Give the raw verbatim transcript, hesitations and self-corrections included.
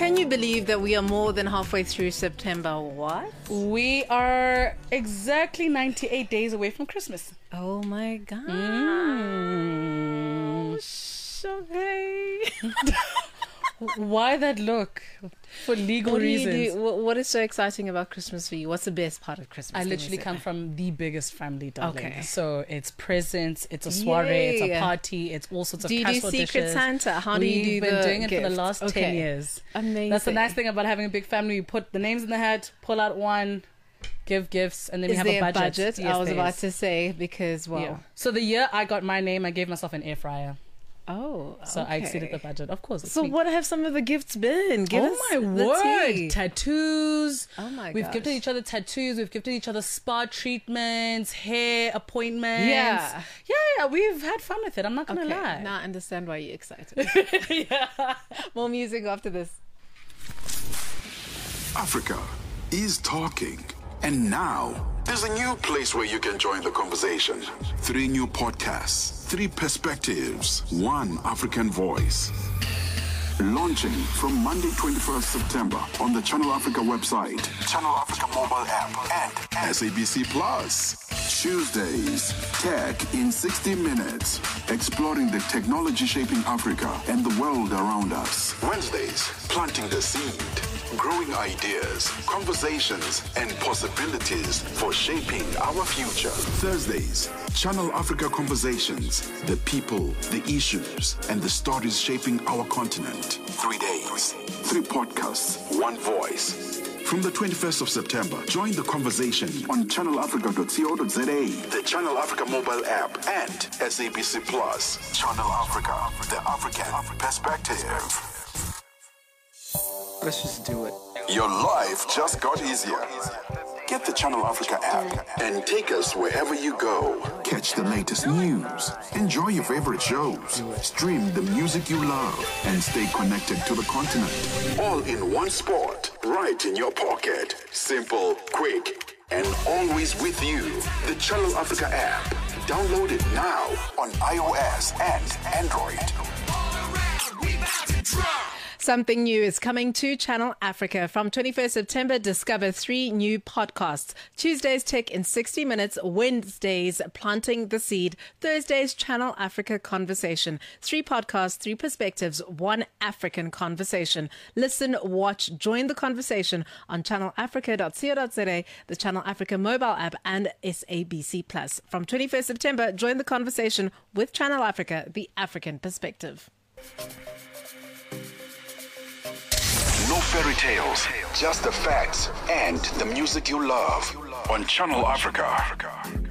Can you believe that we are more than halfway through September? What? We are exactly ninety-eight days away from Christmas. Oh my gosh. Mm. Okay. Why that look? For legal What do you reasons. do? What what is so exciting about Christmas for you? What's the best part of Christmas? I Let me literally say come that. from the biggest family, darling. Okay. So it's presents, it's a soiree, it's Yay. a party, it's all sorts of Do you do casual Secret dishes. Santa? How do you We've do been the doing it for the gift? last Okay. ten years. Amazing. That's the nice thing about having a big family. You put the names in the hat, pull out one, give gifts, and then we Is have there a budget. Yes, I was there about is. to say because well. Yeah. So the year I got my name, I gave myself an air fryer. Oh. So I okay. exceeded the budget. Of course. it's So me. what have some of the gifts been? Give Oh us my the word! tea. Tattoos. Oh my We've gosh. gifted each other tattoos. We've gifted each other spa treatments, hair appointments. Yeah. yeah, yeah. We've had fun with it. I'm not gonna Okay, lie. now I understand why you're excited. yeah. More music after this. Africa is talking. And now, there's a new place where you can join the conversation. Three new podcasts, three perspectives, one African voice. Launching from Monday, twenty-first September on the Channel Africa website, Channel Africa mobile app, and S A B C Plus. Tuesdays, Tech in sixty minutes, exploring the technology shaping Africa and the world around us. Wednesdays, planting the seed, growing ideas, conversations, and possibilities for shaping our future. Thursdays, Channel Africa Conversations, the people, the issues, and the stories shaping our continent. Three days, three podcasts, one voice. From the twenty-first of September, join the conversation on channel africa dot co dot za, the Channel Africa mobile app, and S A B C Plus. Channel Africa, the African perspective. Let's just do it. Your life just got easier. Get the Channel Africa app and take us wherever you go. Catch the latest news, enjoy your favorite shows, stream the music you love, and stay connected to the continent. All in one spot, right in your pocket. Simple, quick, and always with you. The Channel Africa app. Download it now on iOS and Android. Something new is coming to Channel Africa. From twenty-first September, discover three new podcasts. Tuesdays, Tech in sixty minutes. Wednesdays, Planting the Seed. Thursdays, Channel Africa Conversation. Three podcasts, three perspectives, one African conversation. Listen, watch, join the conversation on channel africa dot co dot za, the Channel Africa mobile app, and S A B C Plus. From twenty-first September, join the conversation with Channel Africa, the African perspective. No fairy tales, just the facts and the music you love on Channel Africa.